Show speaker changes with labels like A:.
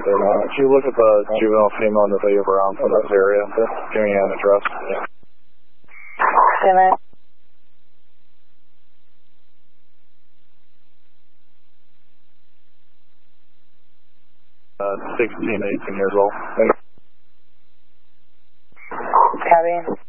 A: there now. Did you look at the juvenile female that they have around for this area? Give me an address.
B: Damn it.
A: 16, 18 years old.
B: Copy.